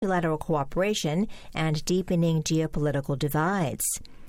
multilateral cooperation and deepening geopolitical divides.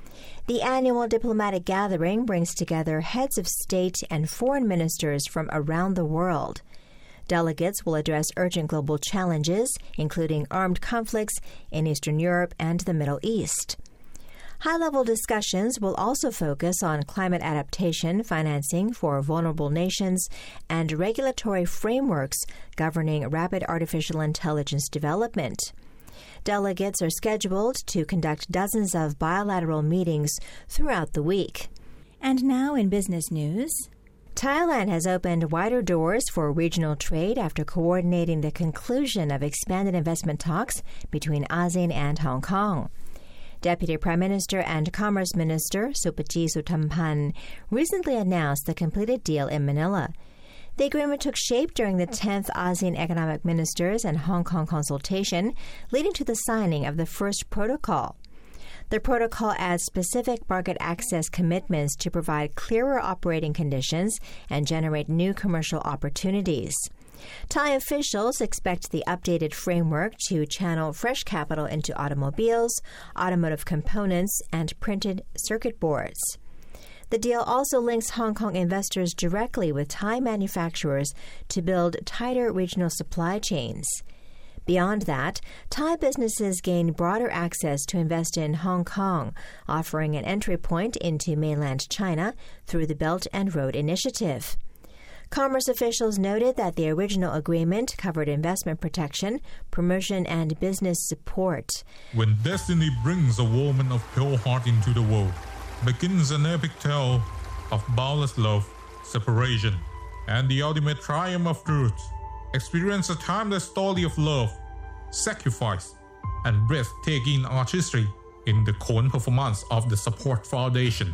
The annual diplomatic gathering brings together heads of state and foreign ministers from around the world. Delegates will address urgent global challenges, including armed conflicts in Eastern Europe and the Middle East. High-level discussions will also focus on climate adaptation, financing for vulnerable nations, and regulatory frameworks governing rapid artificial intelligence development. Delegates are scheduled to conduct dozens of bilateral meetings throughout the week. And now in business news, Thailand has opened wider doors for regional trade after coordinating the conclusion of expanded investment talks between ASEAN and Hong Kong. Deputy Prime Minister and Commerce Minister Supajee Suttampan recently announced the completed deal in Manila. The agreement took shape during the 10th ASEAN Economic Ministers and Hong Kong consultation, leading to the signing of the first protocol. The protocol adds specific market access commitments to provide clearer operating conditions and generate new commercial opportunities. Thai officials expect the updated framework to channel fresh capital into automobiles, automotive components, and printed circuit boards. The deal also links Hong Kong investors directly with Thai manufacturers to build tighter regional supply chains. Beyond that, Thai businesses gain broader access to invest in Hong Kong, offering an entry point into mainland China through the Belt and Road Initiative. Commerce officials noted that the original agreement covered investment protection, promotion, and business support. When destiny brings a woman of pure heart into the world, begins an epic tale of boundless love, separation, and the ultimate triumph of truth. Experience a timeless story of love, sacrifice, and breathtaking artistry in the Khon performance of the Support Foundation.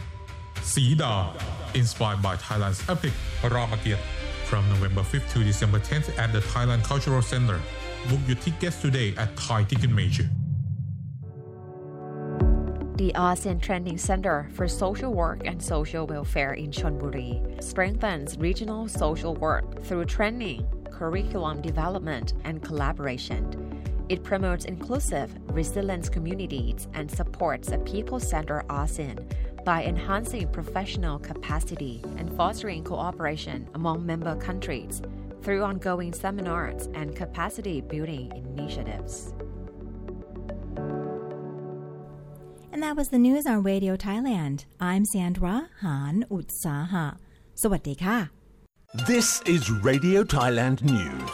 Sida, inspired by Thailand's epic Ramakiat, from November 5th to December 10th at the Thailand Cultural Center. Book your tickets today at Thai Ticket Major. The ASEAN Training Center for Social Work and Social Welfare in Chonburi strengthens regional social work through training, curriculum development, and collaboration. It promotes inclusive, resilient communities and supports a people-centered ASEAN by enhancing professional capacity and fostering cooperation among member countries through ongoing seminars and capacity-building initiatives. And that was the news on Radio Thailand. I'm Sandra Han Utsaha. Sawadee ka. This is Radio Thailand News.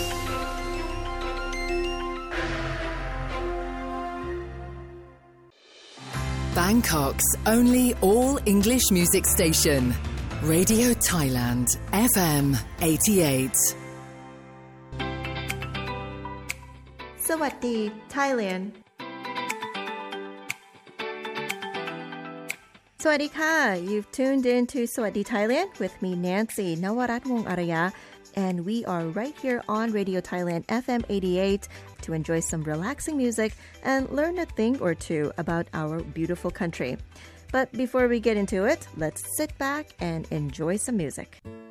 Bangkok's only all-English music station, Radio Thailand, FM 88. สวัสดี Thailand สวัสดีค่ะ You've tuned in to สวัสดี Thailand with me Nancy Nawarat Wong Araya, and we are right here on Radio Thailand FM 88 to enjoy some relaxing music and learn a thing or two about our beautiful country. But before we get into it, let's sit back and enjoy some music.